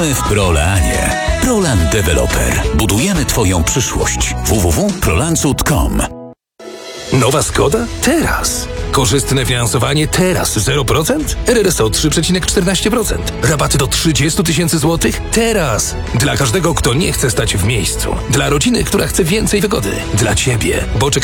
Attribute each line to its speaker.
Speaker 1: Gramy w Prolanie. Prolan Developer. Budujemy Twoją przyszłość. www.prolandcud.com.
Speaker 2: Nowa Skoda? Teraz. Korzystne finansowanie teraz 0%? RRSO 3,14%. Rabaty do 30 tysięcy złotych? Teraz. Dla każdego, kto nie chce stać w miejscu. Dla rodziny, która chce więcej wygody. Dla Ciebie, bo czeka